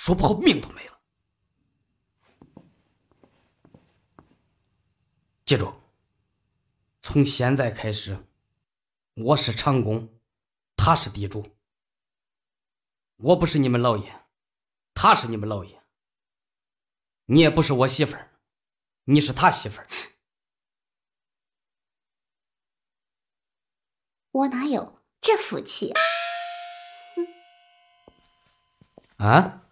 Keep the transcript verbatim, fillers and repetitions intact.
说不好命都没了。记住，从现在开始，我是长工，他是地主。我不是你们老爷，他是你们老爷。你也不是我媳妇儿，你是他媳妇儿。 我哪有这福气啊？ 啊？